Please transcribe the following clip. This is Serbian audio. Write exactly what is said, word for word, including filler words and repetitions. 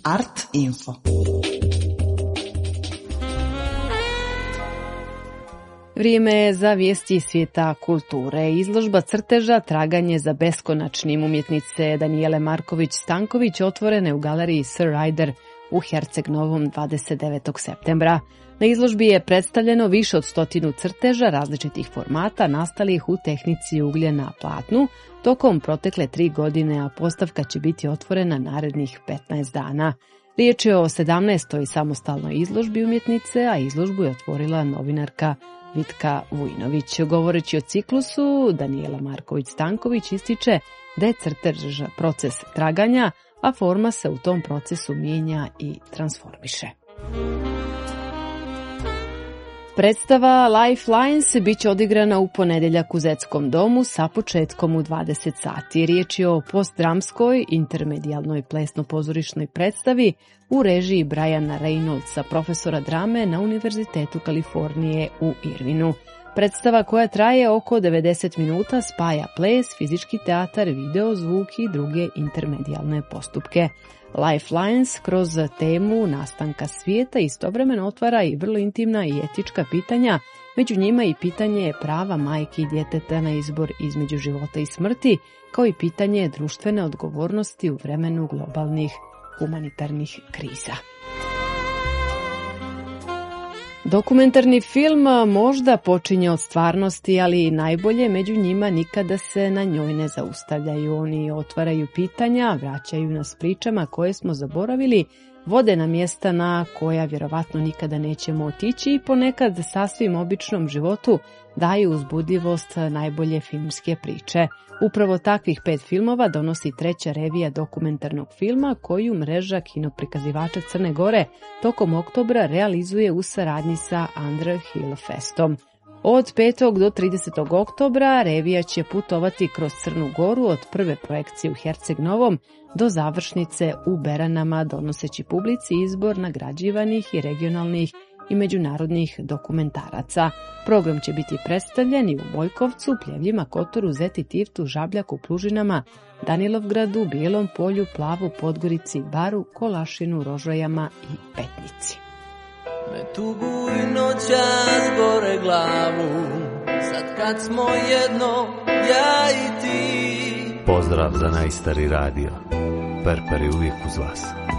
Art Info. Vrijeme je za vijesti iz svijeta kulture. Izložba crteža Traganje za beskonačnim umjetnice Danijele Marković-Stanković otvorena je u galeriji Sir Ryder u Herceg Novom dvadeset devetog septembra. Na izložbi je predstavljeno više od stotinu crteža različitih formata nastalih u tehnici ugljen na platnu tokom protekle tri godine, a postavka će biti otvorena narednih petnaest dana. Riječ je o sedamnaestoj samostalnoj izložbi umjetnice, a izložbu je otvorila novinarka Vitka Vujnović. Govoreći o ciklusu, Danijela Marković-Stanković ističe da je crtež proces traganja, a forma se u tom procesu mijenja i transformiše. Predstava Lifelines bit će odigrana u ponedjeljak u Zetskom domu sa početkom u dvadeset sati. Riječ je o postdramskoj, intermedijalnoj plesno-pozorišnoj predstavi u režiji Briana Reynoldsa, profesora drame na Univerzitetu Kalifornije u Irvinu. Predstava koja traje oko devedeset minuta spaja ples, fizički teatar, video, zvuk i druge intermedijalne postupke. Lifelines kroz temu nastanka svijeta istovremeno otvara i vrlo intimna i etička pitanja, među njima i pitanje prava majke i djeteta na izbor između života i smrti, kao i pitanje društvene odgovornosti u vremenu globalnih humanitarnih kriza. Dokumentarni film možda počinje od stvarnosti, ali i najbolje među njima nikada se na njoj ne zaustavljaju. Oni otvaraju pitanja, vraćaju nas pričama koje smo zaboravili, vode na mjesta na koja vjerovatno nikada nećemo otići i ponekad sasvim običnom životu daju uzbudljivost najbolje filmske priče. Upravo takvih pet filmova donosi treća revija dokumentarnog filma koju mreža kinoprikazivača Crne Gore tokom oktobra realizuje u saradnji sa Under Hill Festom. Od petog do tridesetog oktobra revija će putovati kroz Crnu Goru od prve projekcije u Herceg Novom do završnice u Beranama, donoseći publici izbor nagrađivanih i regionalnih i međunarodnih dokumentaraca. Program će biti predstavljen i u Bojkovcu, Pljevljima, Kotoru, Zeti, Tivtu, Žabljaku, Plužinama, Danilovgradu, Bijelom Polju, Plavu, Podgorici, Baru, Kolašinu, Rožojama i Petnici. Me tugu i noćas gore glavu, sad kad smo jedno, ja i ti. Pozdrav za najstari radio, Perper je uvijek uz vas.